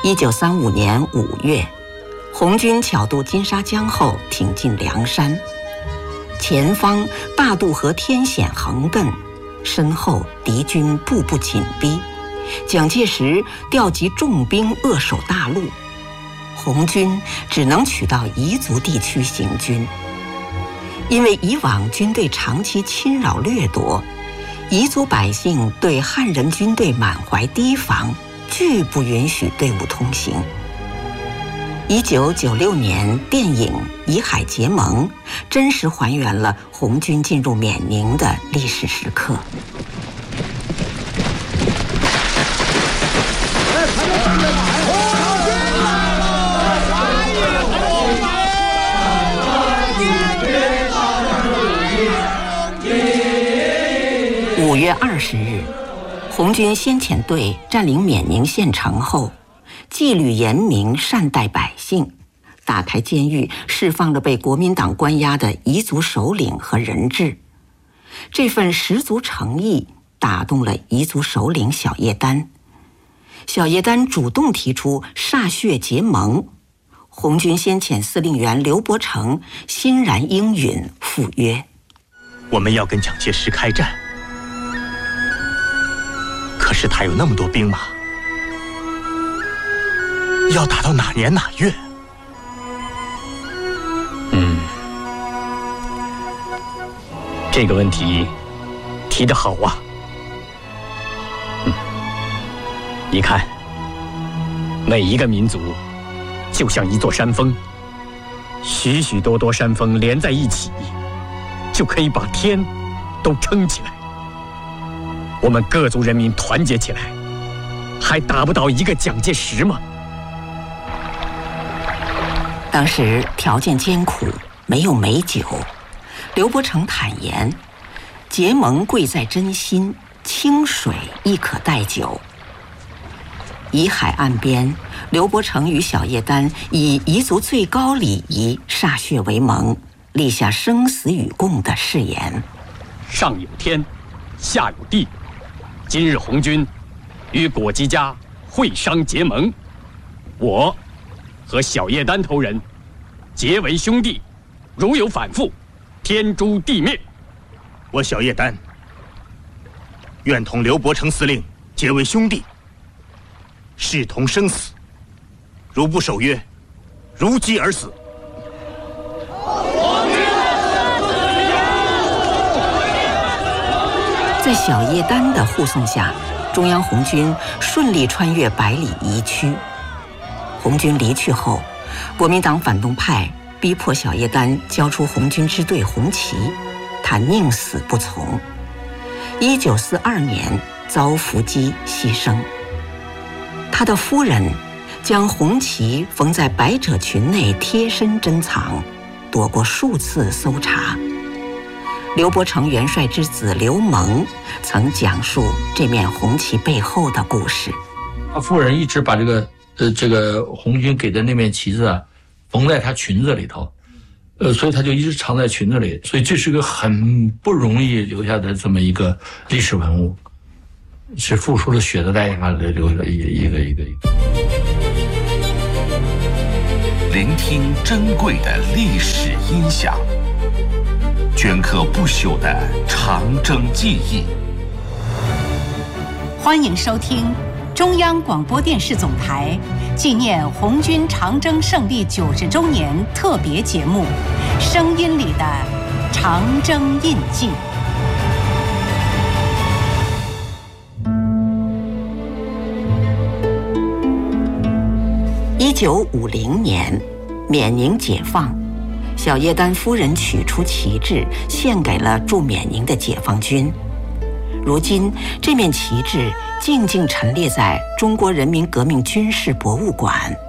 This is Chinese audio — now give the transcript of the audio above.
1935年5月，红军巧渡金沙江后挺进梁山，前方大渡河天险横亘，身后敌军步步紧逼，蒋介石调集重兵扼守大路，红军只能取到彝族地区行军。因为以往军队长期侵扰掠夺，彝族百姓对汉人军队满怀提防，拒不允许队伍通行。1996年电影《以海结盟》真实还原了红军进入缅宁的历史时刻。5月20日，红军先遣队占领缅宁县城后，纪律严明，善待百姓，打开监狱，释放了被国民党关押的彝族首领和人质。这份十足诚意打动了彝族首领小叶丹。小叶丹主动提出歃血结盟，红军先遣司令员刘伯承欣然应允，赴约。 我们要跟蒋介石开战，可是他有那么多兵马，要打到哪年哪月？ 这个问题提得好啊。你看，每一个民族就像一座山峰，许许多多山峰连在一起，就可以把天都撑起来。我们各族人民团结起来，还打不倒一个蒋介石吗？ 当时条件艰苦，没有美酒。刘伯承坦言，结盟贵在真心，清水亦可代酒。以海岸边，刘伯承与小叶丹以彝族最高礼仪歃血为盟，立下生死与共的誓言。 上有天，下有地，今日红军与果基家会商结盟，我和小叶丹头人结为兄弟，如有反复，天诛地灭。 我小叶丹愿同刘伯承司令结为兄弟，誓同生死，如不守约，如饥而死。 在小叶丹的护送下，中央红军顺利穿越百里彝区。红军离去后，国民党反动派逼迫小叶丹交出红军支队红旗，他宁死不从。1942年遭伏击牺牲。他的夫人将红旗缝在百褶裙内贴身珍藏，躲过数次搜查。刘伯承元帅之子刘蒙曾讲述这面红旗背后的故事。 他夫人一直把这个红军给的那面旗子啊，缝在他裙子里头，所以他就一直藏在裙子里，所以这是个很不容易留下的这么一个历史文物，是付出了血的代价留下一个。 聆听珍贵的历史音响，镌刻不朽的长征记忆。 欢迎收听中央广播电视总台纪念红军长征胜利90周年特别节目《声音里的长征印记》。 1950年，缅宁解放，小叶丹夫人取出旗帜，献给了驻缅宁的解放军。如今，这面旗帜静静陈列在中国人民革命军事博物馆。